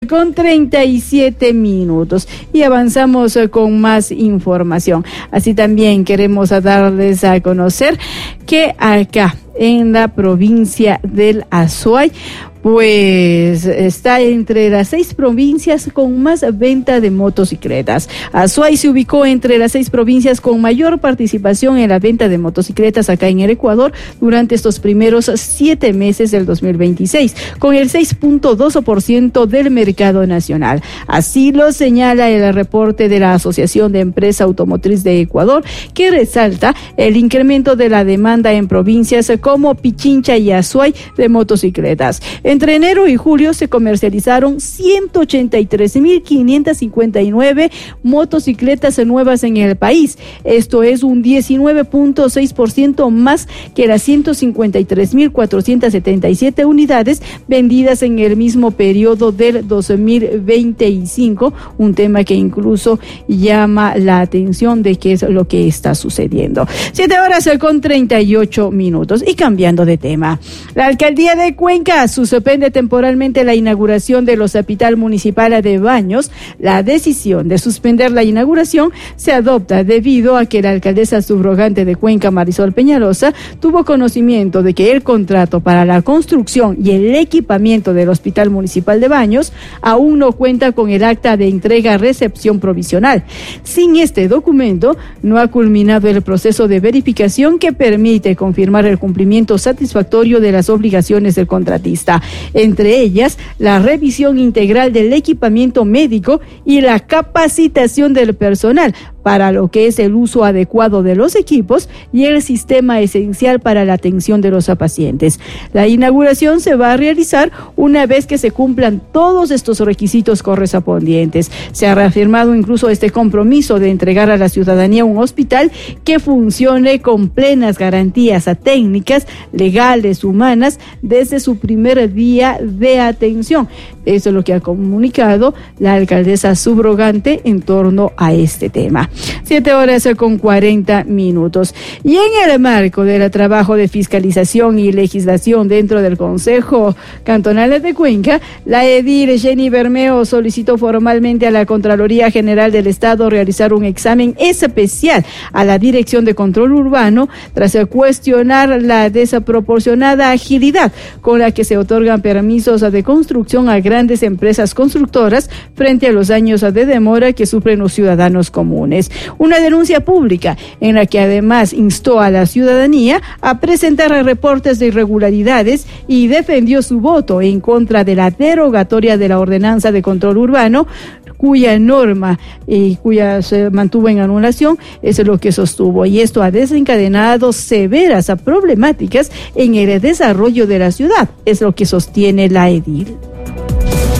con 37 minutos y avanzamos con más información. Así también queremos darles a conocer que acá en la provincia del Azuay, pues está entre las 6 provincias con más venta de motocicletas. Azuay se ubicó entre las 6 provincias con mayor participación en la venta de motocicletas acá en el Ecuador durante estos primeros 7 meses del 2026, con el 6.2% del mercado nacional. Así lo señala el reporte de la Asociación de Empresa Automotriz de Ecuador, que resalta el incremento de la demanda en provincias como Pichincha y Azuay de motocicletas. Entre enero y julio se comercializaron 183.559 motocicletas nuevas en el país. Esto es un 19.6% más que las 153.477 unidades vendidas en el mismo periodo del 2025, un tema que incluso llama la atención de qué es lo que está sucediendo. 7:38. Y cambiando de tema, la alcaldía de Cuenca suspende temporalmente la inauguración del Hospital Municipal de Baños. La decisión de suspender la inauguración se adopta debido a que la alcaldesa subrogante de Cuenca, Marisol Peñalosa, tuvo conocimiento de que el contrato para la construcción y el equipamiento del Hospital Municipal de Baños aún no cuenta con el acta de entrega-recepción provisional. Sin este documento, no ha culminado el proceso de verificación que permite confirmar el cumplimiento satisfactorio de las obligaciones del contratista, entre ellas la revisión integral del equipamiento médico y la capacitación del personal para lo que es el uso adecuado de los equipos y el sistema esencial para la atención de los pacientes. La inauguración se va a realizar una vez que se cumplan todos estos requisitos correspondientes. Se ha reafirmado incluso este compromiso de entregar a la ciudadanía un hospital que funcione con plenas garantías técnicas, legales, humanas, desde su primer día de atención. Eso es lo que ha comunicado la alcaldesa subrogante en torno a este tema. 7:40. Y en el marco del trabajo de fiscalización y legislación dentro del Consejo Cantonal de Cuenca, la edil Jenny Bermeo solicitó formalmente a la Contraloría General del Estado realizar un examen especial a la Dirección de Control Urbano tras cuestionar la desproporcionada agilidad con la que se otorgan permisos de construcción a grandes empresas constructoras frente a los años de demora que sufren los ciudadanos comunes. Una denuncia pública en la que además instó a la ciudadanía a presentar reportes de irregularidades y defendió su voto en contra de la derogatoria de la Ordenanza de Control Urbano, cuya norma cuya se mantuvo en anulación, eso es lo que sostuvo, y esto ha desencadenado severas problemáticas en el desarrollo de la ciudad, es lo que sostiene la edil.